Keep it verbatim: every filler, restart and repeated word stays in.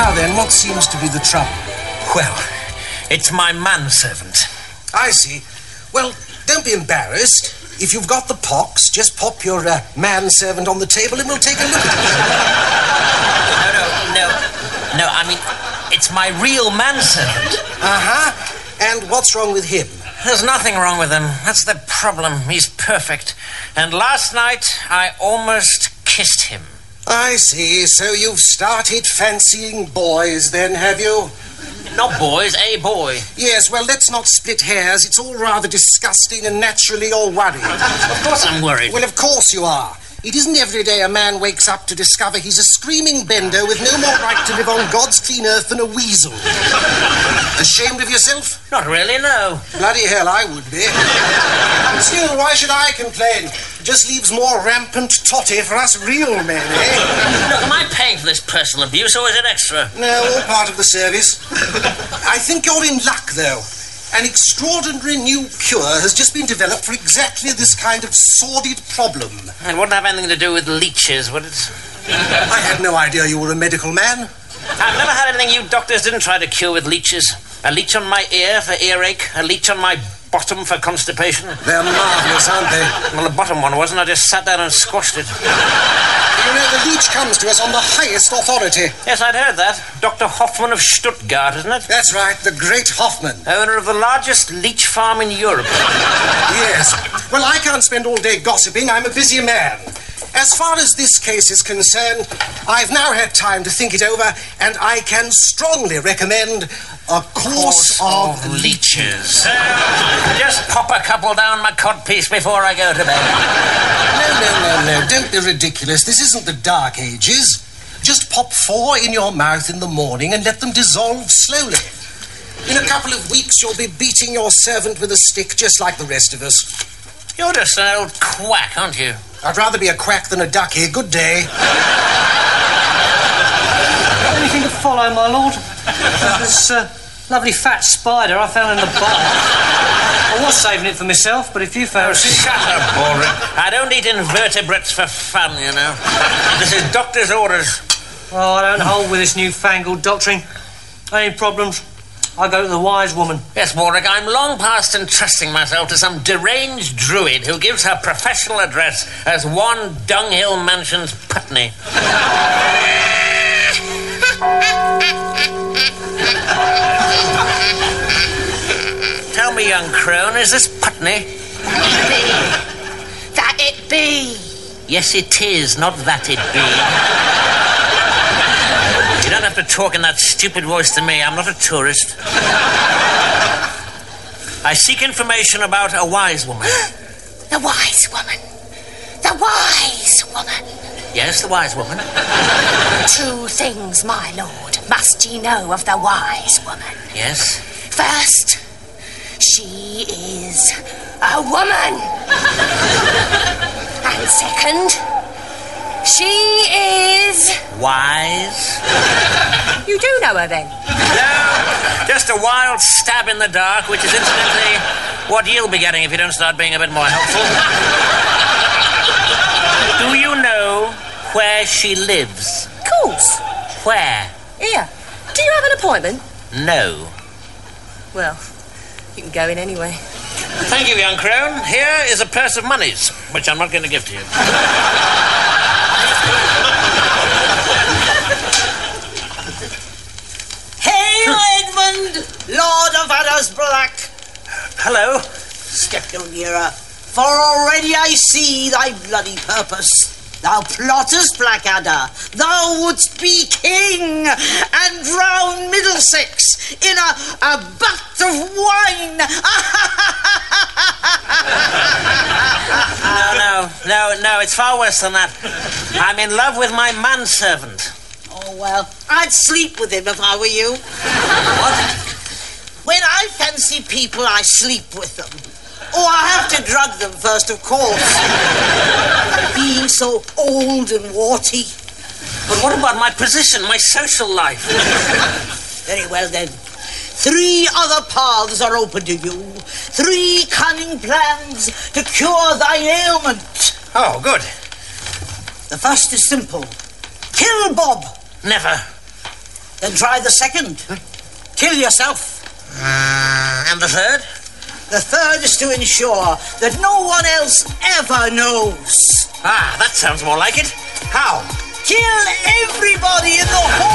Now then, what seems to be the trouble? Well, it's my manservant. I see. Well, don't be embarrassed. If you've got the pox, just pop your uh, manservant on the table and we'll take a look at it. No, no, no. No, I mean, it's my real manservant. Uh-huh. And what's wrong with him? There's nothing wrong with him. That's the problem. He's perfect. And last night, I almost kissed him. I see. So you've started fancying boys then, have you? Not boys, a boy. Yes, well, let's not split hairs. It's all rather disgusting and naturally you're worried. Of course I'm worried. Well, of course you are. It isn't every day a man wakes up to discover he's a screaming bender with no more right to live on God's clean earth than a weasel. Ashamed of yourself? Not really, no. Bloody hell, I would be. Still, why should I complain? It just leaves more rampant totty for us real men, eh? Look, am I paying for this personal abuse or is it extra? No, all part of the service. I think you're in luck, though. An extraordinary new cure has just been developed for exactly this kind of sordid problem. It wouldn't have anything to do with leeches, would it? I had no idea you were a medical man. I've never had anything you doctors didn't try to cure with leeches. A leech on my ear for earache, a leech on my bottom for constipation. They're marvellous, aren't they? Well, the bottom one wasn't. I just sat down and squashed it. You know, the leech comes to us on the highest authority. Yes, I'd heard that. Doctor Hoffman of Stuttgart, isn't it? That's right, the great Hoffman. Owner of the largest leech farm in Europe. Yes. Well, I can't spend all day gossiping. I'm a busy man. As far as this case is concerned, I've now had time to think it over, and I can strongly recommend a course, course of, of leeches. Uh, just pop a couple down my codpiece before I go to bed. No, no, no, no. Don't be ridiculous. This isn't the Dark Ages. Just pop four in your mouth in the morning and let them dissolve slowly. In a couple of weeks, you'll be beating your servant with a stick just like the rest of us. You're just an old quack, aren't you? I'd rather be a quack than a ducky. Good day. Anything to follow, my lord? This uh, lovely fat spider I found in the bar. I was saving it for myself, but if you found oh, it... Shut up, Ulrich. I don't eat invertebrates for fun, you know. This is doctor's orders. Oh, I don't hold with this newfangled doctrine. Any problems? I go to the wise woman. Yes, Warwick, I'm long past entrusting myself to some deranged druid who gives her professional address as one Dunghill Mansions Putney. Tell me, young crone, is this Putney? That it be. Yes, it is, not that it be. You don't have to talk in that stupid voice to me. I'm not a tourist. I seek information about a wise woman. The wise woman. The wise woman. Yes, the wise woman. Two things, my lord, must ye know of the wise woman. Yes? First, she is a woman. And second, she is... wise? You do know her, then? No, just a wild stab in the dark, which is incidentally what you'll be getting if you don't start being a bit more helpful. Do you know where she lives? Of course. Where? Here. Do you have an appointment? No. Well, you can go in anyway. Thank you, young crone. Here is a purse of monies, which I'm not going to give to you. Hail, Edmund, Lord of Addersblack. Hello. Step no nearer, for already I see thy bloody purpose. Thou plottest, Blackadder. Thou wouldst be king and drown Middlesex in a, a butt of wine. No, no, no, no, it's far worse than that. I'm in love with my manservant. Oh, well, I'd sleep with him if I were you. What? When I fancy people, I sleep with them. Oh, I have to drug them first, of course. Being so old and warty. But what about my position, my social life? Very well, then. Three other paths are open to you. Three cunning plans to cure thine ailment. Oh, good. The first is simple. Kill Bob. Never. Then try the second. Kill yourself. Uh, and the third? The third is to ensure that no one else ever knows. Ah, that sounds more like it. How? Kill everybody in the whole